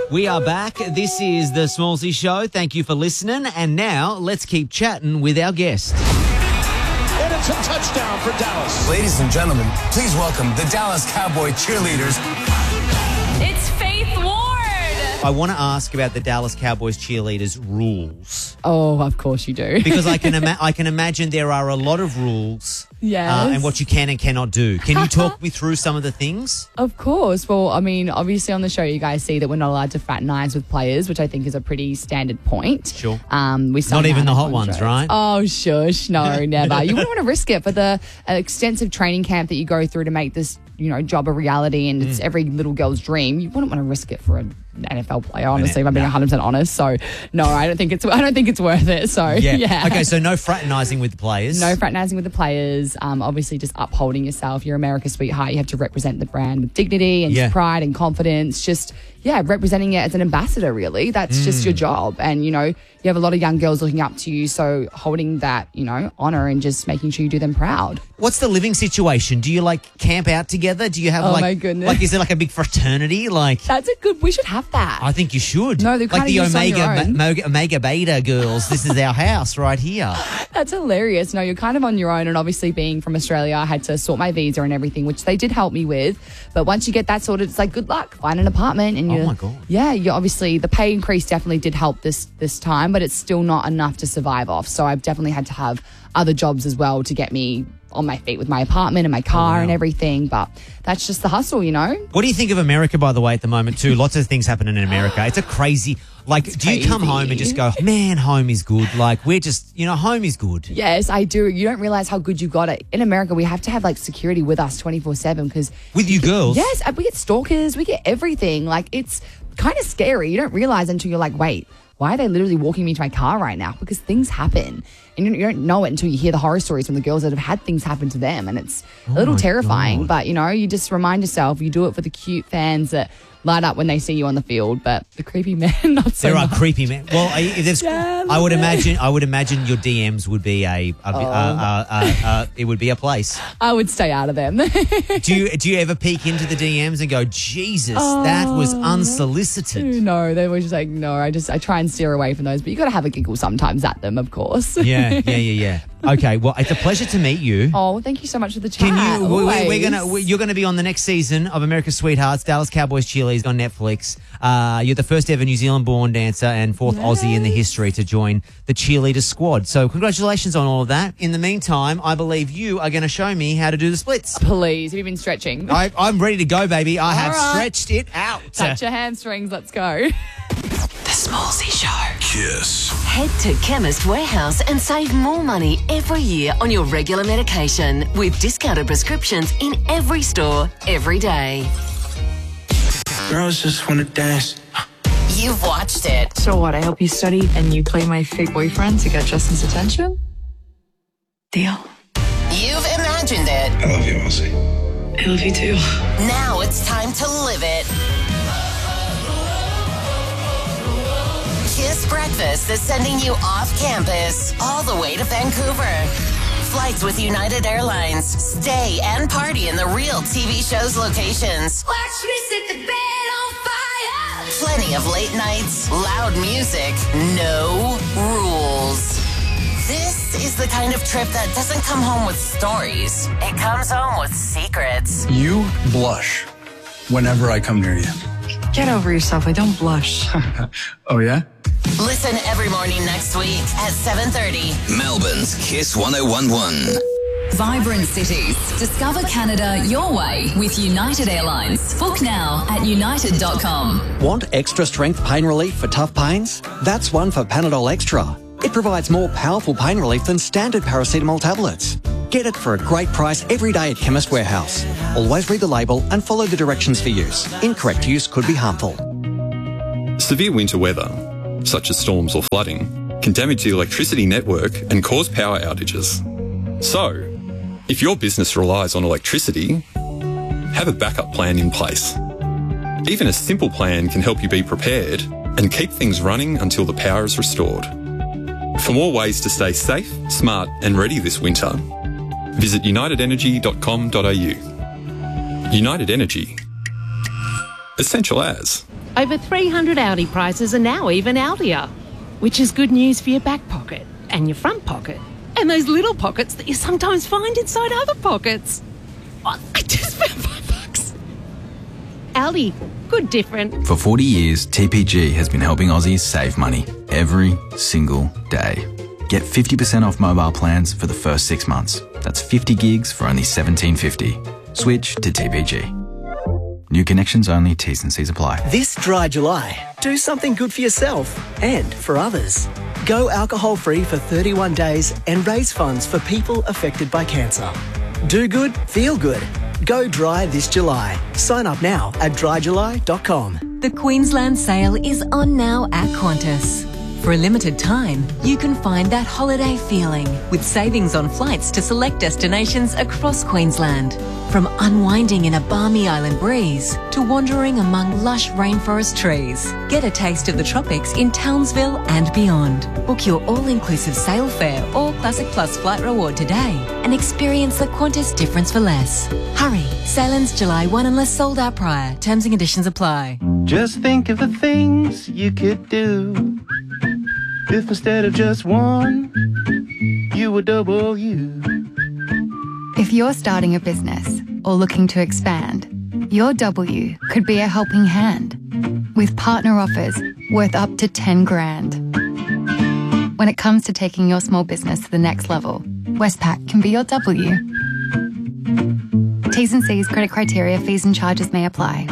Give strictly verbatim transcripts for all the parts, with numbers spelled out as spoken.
We are back. This is the Smallsy Show. Thank you for listening. And now let's keep chatting with our guest. And it's a touchdown for Dallas. Ladies and gentlemen, please welcome the Dallas Cowboy cheerleaders. It's Faith Ward. I want to ask about the Dallas Cowboys cheerleaders' rules. Oh, of course you do. Because I can ima- I can imagine there are a lot of rules. Yes. Uh, and what you can and cannot do. Can you talk me through some of the things? Of course. Well, I mean, obviously on the show you guys see that we're not allowed to fraternize with players, which I think is a pretty standard point. Sure. Um, we Not even the hot ones, right? Oh, shush. No, never. You wouldn't want to risk it for the uh, extensive training camp that you go through to make this, you know, job a reality, and it's mm. every little girl's dream. You wouldn't want to risk it for an N F L player, honestly, if I'm being one hundred percent honest. So, no, I don't think it's I don't think it's worth it. So, yeah. yeah. Okay, so no fraternizing with the players. No fraternizing with the players. Um, obviously, just upholding yourself. You're America's sweetheart. You have to represent the brand with dignity and yeah. pride and confidence. Just, yeah, representing it as an ambassador, really. That's mm. just your job. And, you know, you have a lot of young girls looking up to you. So holding that, you know, honor and just making sure you do them proud. What's the living situation? Do you, like, camp out together? Do you have, oh like... my goodness. Like, is it like a big fraternity? Like... That's a good... We should have that. I think you should. No, they're like kind the of Omega, Omega, Omega Beta girls. This is our house right here. That's hilarious. No, you're kind of on your own. And obviously being from Australia, I had to sort my visa and everything, which they did help me with. But once you get that sorted, it's like, good luck. Find an apartment. And oh, you my God. Yeah, you obviously... The pay increase definitely did help this this time, but it's still not enough to survive off. So I've definitely had to have other jobs as well to get me on my feet with my apartment and my car oh, wow. and everything. But that's just the hustle, you know? What do you think of America, by the way, at the moment, too? Lots of things happening in America. It's a crazy... Like, it's do you crazy. come home and just go, man, home is good? Like, we're just, you know, home is good. Yes, I do. You don't realize how good you got it. In America, we have to have, like, security with us twenty-four seven because... With you girls? Yes, we get stalkers. We get everything. Like, it's kind of scary. You don't realize until you're like, wait, why are they literally walking me to my car right now? Because things happen. And you don't know it until you hear the horror stories from the girls that have had things happen to them. And it's oh a little terrifying. God. But, you know, you just remind yourself, you do it for the cute fans that light up when they see you on the field. But the creepy men, not so There much. are creepy men. Well, if there's, yeah, I would it. imagine I would imagine your D Ms would be a, a, oh. a, a, a, a it would be a place. I would stay out of them. do you do you ever peek into the D Ms and go, Jesus, oh, that was unsolicited? No, they were just like, no, I just I try and steer away from those. But you got to have a giggle sometimes at them, of course. Yeah, yeah, yeah, yeah. Okay, well, it's a pleasure to meet you. Oh, thank you so much for the chat. Can you? We, Always. we're gonna. We, you're going to be on the next season of America's Sweethearts, Dallas Cowboys Cheerleaders on Netflix. Uh, you're the first ever New Zealand-born dancer and fourth yes. Aussie in the history to join the cheerleader squad. So congratulations on all of that. In the meantime, I believe you are going to show me how to do the splits. Please, have you been stretching? I, I'm ready to go, baby. I all have right. stretched it out. Touch your hamstrings. Let's go. The Smallsy Show. Kiss. Head to Chemist Warehouse and save more money every year on your regular medication with discounted prescriptions in every store, every day. Girls just want to dance. You've watched it. So what, I help you study and you play my fake boyfriend to get Justin's attention? Deal. You've imagined it. I love you, Elsie. I love you too. Now it's time to live it. Kiss Breakfast is sending you off campus, all the way to Vancouver. Flights with United Airlines. Stay and party in the real T V show's locations. Watch me set the bed on fire. Plenty of late nights, loud music, no rules. This is the kind of trip that doesn't come home with stories. It comes home with secrets. You blush whenever I come near you. Get over yourself. I don't blush. Oh, yeah? Listen every morning next week at seven thirty. Melbourne's Kiss one oh one point one. Vibrant cities. Discover Canada your way with United Airlines. Book now at united dot com. Want extra strength pain relief for tough pains? That's one for Panadol Extra. It provides more powerful pain relief than standard paracetamol tablets. Get it for a great price every day at Chemist Warehouse. Always read the label and follow the directions for use. Incorrect use could be harmful. Severe winter weather, such as storms or flooding, can damage the electricity network and cause power outages. So, if your business relies on electricity, have a backup plan in place. Even a simple plan can help you be prepared and keep things running until the power is restored. For more ways to stay safe, smart and ready this winter, visit united energy dot com dot a u. United Energy. Essential as. Over three hundred Audi prices are now even Audier, which is good news for your back pocket and your front pocket and those little pockets that you sometimes find inside other pockets. Oh, I just spent five bucks. Audi, good different. For forty years, T P G has been helping Aussies save money every single day. Get fifty percent off mobile plans for the first six months. That's fifty gigs for only seventeen fifty. Switch to T P G. New connections only, T's and C's apply. This dry July, do something good for yourself and for others. Go alcohol-free for thirty-one days and raise funds for people affected by cancer. Do good, feel good. Go dry this July. Sign up now at dry july dot com. The Queensland sale is on now at Qantas. For a limited time, you can find that holiday feeling with savings on flights to select destinations across Queensland. From unwinding in a balmy island breeze to wandering among lush rainforest trees. Get a taste of the tropics in Townsville and beyond. Book your all-inclusive sail fare or Classic Plus flight reward today and experience the Qantas difference for less. Hurry, sailings July first unless sold out prior. Terms and conditions apply. Just think of the things you could do if instead of just one, you were double you. If you're starting a business or looking to expand, your W could be a helping hand with partner offers worth up to ten grand. When it comes to taking your small business to the next level, Westpac can be your W. T's and C's, credit criteria, fees and charges may apply.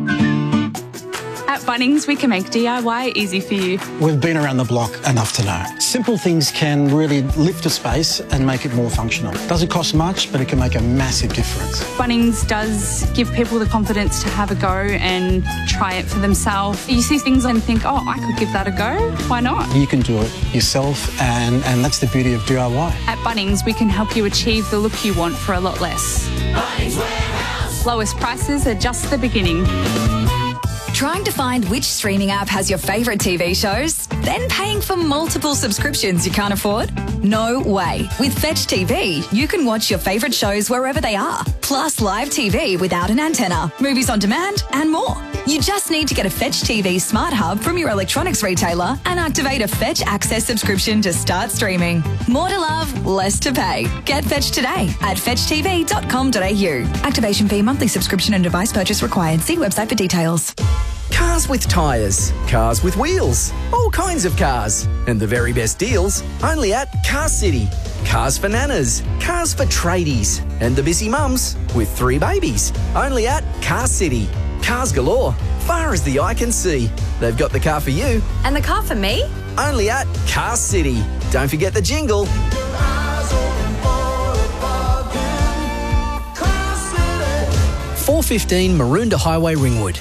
At Bunnings, we can make D I Y easy for you. We've been around the block enough to know. Simple things can really lift a space and make it more functional. Doesn't cost much, but it can make a massive difference. Bunnings does give people the confidence to have a go and try it for themselves. You see things and think, oh, I could give that a go. Why not? You can do it yourself, and, and that's the beauty of D I Y. At Bunnings, we can help you achieve the look you want for a lot less. Bunnings Warehouse. Lowest prices are just the beginning. Trying to find which streaming app has your favourite T V shows? Then paying for multiple subscriptions you can't afford? No way. With Fetch T V, you can watch your favourite shows wherever they are, plus live T V without an antenna, movies on demand, and more. You just need to get a Fetch T V smart hub from your electronics retailer and activate a Fetch Access subscription to start streaming. More to love, less to pay. Get Fetch today at fetch t v dot com dot a u. Activation fee, monthly subscription and device purchase required. See website for details. Cars with tyres, cars with wheels, all kinds of cars. And the very best deals only at Car City. Cars for nanas, cars for tradies, and the busy mums with three babies. Only at Car City. Cars galore, far as the eye can see. They've got the car for you. And the car for me? Only at Car City. Don't forget the jingle. four fifteen Maroondah Highway, Ringwood.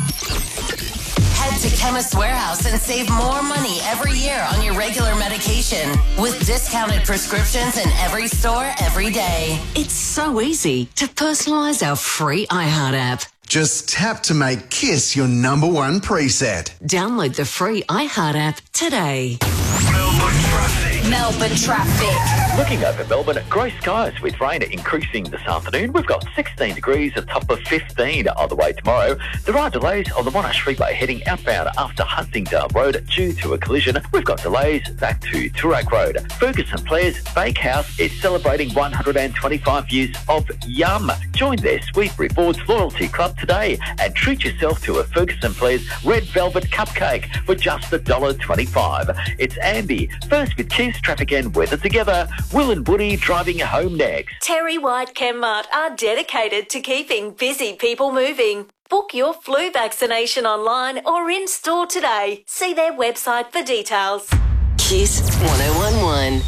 To Chemist Warehouse and save more money every year on your regular medication with discounted prescriptions in every store every day. It's so easy to personalise our free iHeart app. Just tap to make Kiss your number one preset. Download the free iHeart app today. Melbourne traffic. Melbourne traffic. Looking over Melbourne, grey skies with rain increasing this afternoon. We've got sixteen degrees, a top of fifteen on the way tomorrow. There are delays on the Monash Freeway heading outbound after Huntingdale Road due to a collision. We've got delays back to Toorak Road. Ferguson Players Bakehouse is celebrating one hundred twenty-five years of Yum. Join their Sweet Rewards Loyalty Club today and treat yourself to a Ferguson Players Red Velvet Cupcake for just one dollar twenty-five. It's Ambi, first with Kiss, traffic and weather together. Will and Woody driving home next. Terry White Chemmart are dedicated to keeping busy people moving. Book your flu vaccination online or in store today. See their website for details. Kiss one oh one one.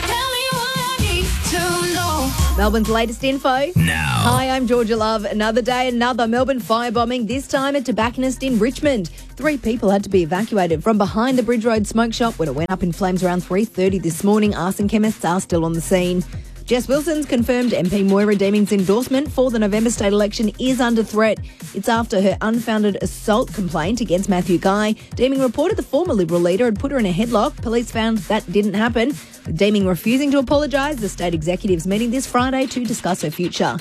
Melbourne's latest info. Now. Hi, I'm Georgia Love. Another day, another Melbourne firebombing, this time a tobacconist in Richmond. Three people had to be evacuated from behind the Bridge Road smoke shop when it went up in flames around three thirty this morning. Arson chemists are still on the scene. Jess Wilson's confirmed M P Moira Deeming's endorsement for the November state election is under threat. It's after her unfounded assault complaint against Matthew Guy. Deeming reported the former Liberal leader had put her in a headlock. Police found that didn't happen. With Deeming refusing to apologise, the state executive's meeting this Friday to discuss her future.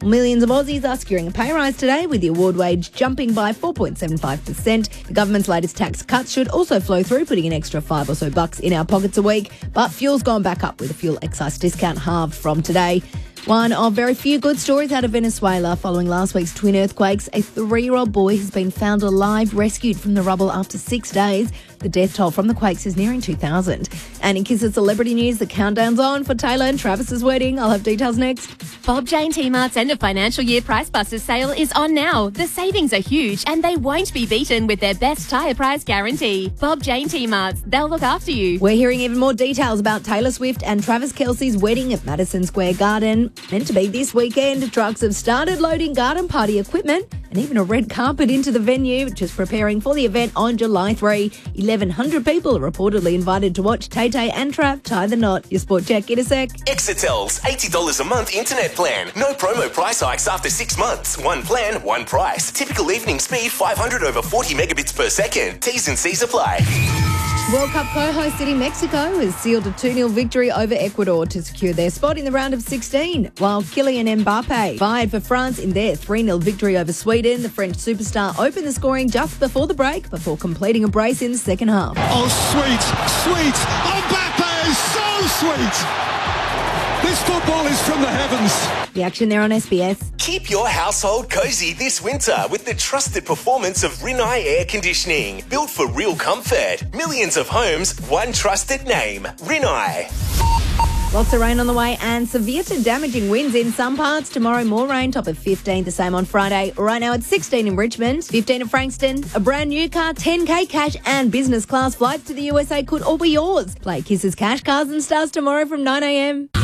Millions of Aussies are securing a pay rise today, with the award wage jumping by four point seven five percent. The government's latest tax cuts should also flow through, putting an extra five or so bucks in our pockets a week. But fuel's gone back up, with a fuel excise discount halved from today. One of very few good stories out of Venezuela following last week's twin earthquakes. A three-year-old boy has been found alive, rescued from the rubble after six days. The death toll from the quakes is nearing two thousand. And in Kiss It Celebrity News, the countdown's on for Taylor and Travis's wedding. I'll have details next. Bob Jane T-Mart's end of financial year Price Busters sale is on now. The savings are huge and they won't be beaten with their best tyre price guarantee. Bob Jane T-Mart's, they'll look after you. We're hearing even more details about Taylor Swift and Travis Kelce's wedding at Madison Square Garden. Meant to be this weekend, trucks have started loading garden party equipment and even a red carpet into the venue, which is preparing for the event on July third. eleven hundred people are reportedly invited to watch Tay-Tay and Trav tie the knot. Your sport check in a sec. Exitel's eighty dollars a month internet plan. No promo price hikes after six months. One plan, one price. Typical evening speed five hundred over forty megabits per second. T's and C's apply. World Cup co-host City Mexico has sealed a two nil victory over Ecuador to secure their spot in the round of sixteen, while Kylian Mbappe fired for France in their three nil victory over Sweden. The French superstar opened the scoring just before the break, before completing a brace in the second half. Oh, sweet, sweet. Mbappe is so sweet. This football is from the heavens. The action there on S B S. Keep your household cozy this winter with the trusted performance of Rinnai Air Conditioning. Built for real comfort. Millions of homes, one trusted name. Rinnai. Lots of rain on the way and severe to damaging winds in some parts. Tomorrow, more rain, top of fifteen. The same on Friday. Right now, it's sixteen in Richmond, fifteen in Frankston. A brand new car, ten K cash and business class flights to the U S A could all be yours. Play Kisses Cash Cars and Stars tomorrow from nine a m.